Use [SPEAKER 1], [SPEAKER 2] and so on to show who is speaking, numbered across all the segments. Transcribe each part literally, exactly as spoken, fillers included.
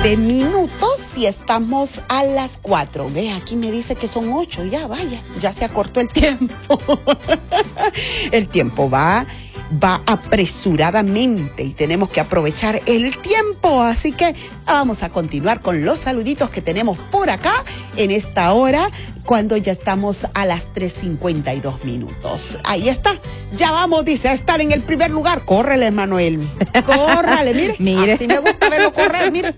[SPEAKER 1] de minutos y estamos a las cuatro. Ve, aquí me dice que son ocho, ya vaya, ya se acortó el tiempo. El tiempo va, va apresuradamente y tenemos que aprovechar el tiempo. Así que vamos a continuar con los saluditos que tenemos por acá en esta hora, cuando ya estamos a las tres cincuenta y dos minutos. Ahí está, ya vamos, dice, a estar en el primer lugar. Córrele, Manuel, córrale, mire,
[SPEAKER 2] mire.
[SPEAKER 1] Así me gusta verlo correr, mire.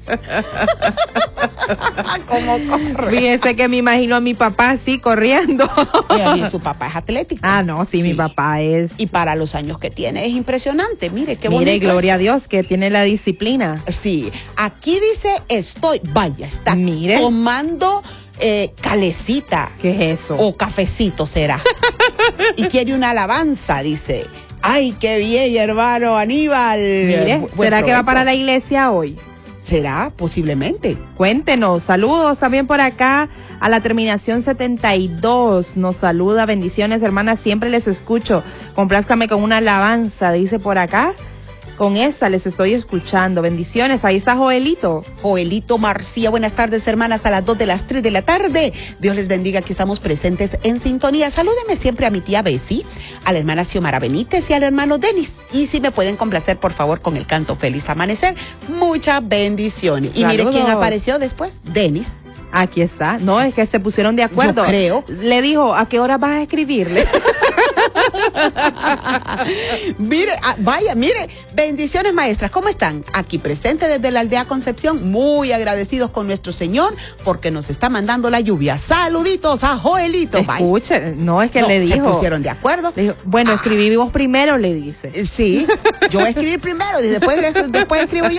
[SPEAKER 1] Cómo corre.
[SPEAKER 2] Fíjese que me imagino a mi papá así corriendo.
[SPEAKER 1] Y su papá es atlético.
[SPEAKER 2] Ah, no, sí, sí, mi papá es.
[SPEAKER 1] Y para los años que tiene es impresionante, mire qué bonito.
[SPEAKER 2] Mire, gloria
[SPEAKER 1] es.
[SPEAKER 2] a Dios que tiene la disciplina.
[SPEAKER 1] Sí, aquí dice, estoy, vaya, está
[SPEAKER 2] Mire.
[SPEAKER 1] tomando eh, calecita.
[SPEAKER 2] ¿Qué es eso?
[SPEAKER 1] O cafecito será. Y quiere una alabanza, dice. Ay, qué bien, hermano Aníbal.
[SPEAKER 2] Mire,
[SPEAKER 1] Bu-
[SPEAKER 2] ¿será que va
[SPEAKER 1] provecho.
[SPEAKER 2] para la iglesia hoy?
[SPEAKER 1] ¿Será? Posiblemente.
[SPEAKER 2] Cuéntenos, saludos también por acá a la terminación setenta y dos, nos saluda, bendiciones hermanas, siempre les escucho, complázcame con una alabanza, dice por acá, con esta les estoy escuchando, bendiciones, ahí está Joelito.
[SPEAKER 1] Joelito Marcía, buenas tardes hermanas, hasta las dos de las tres de la tarde, Dios les bendiga, que estamos presentes en sintonía. Salúdeme siempre a mi tía Bessie, a la hermana Xiomara Benítez y al hermano Denis, y si me pueden complacer por favor con el canto Feliz Amanecer, muchas bendiciones. Y
[SPEAKER 2] Saludos.
[SPEAKER 1] mire quién apareció después, Denis.
[SPEAKER 2] Aquí está, no, es que se pusieron de acuerdo.
[SPEAKER 1] Yo creo.
[SPEAKER 2] Le dijo, ¿a qué hora vas a escribirle?
[SPEAKER 1] Mire, ah, vaya, mire, bendiciones maestras, ¿cómo están? Aquí presentes desde la aldea Concepción, muy agradecidos con nuestro Señor porque nos está mandando la lluvia. Saluditos a Joelito. Vaya.
[SPEAKER 2] Escuche, no, es que
[SPEAKER 1] No,
[SPEAKER 2] le dijo.
[SPEAKER 1] se pusieron de acuerdo.
[SPEAKER 2] Le dijo, bueno,
[SPEAKER 1] Ah.
[SPEAKER 2] escribimos primero, le dice.
[SPEAKER 1] Sí, yo voy a escribir primero y después, después escribo yo.